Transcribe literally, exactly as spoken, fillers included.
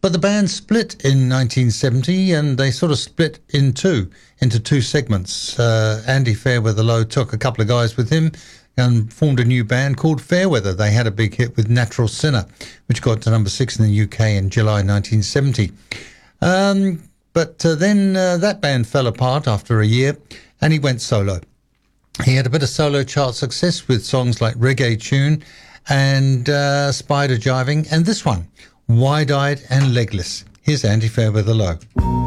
But the band split in nineteen seventy, and they sort of split in two, into two segments. Uh, Andy Fairweather Low took a couple of guys with him and formed a new band called Fairweather. They had a big hit with Natural Sinner, which got to number six in the U K in July nineteen seventy. Um, but uh, then uh, that band fell apart after a year, and he went solo. He had a bit of solo chart success with songs like Reggae Tune and uh, Spider Jiving, and this one, Wide-Eyed and Legless. Here's Andy Fairweather Low.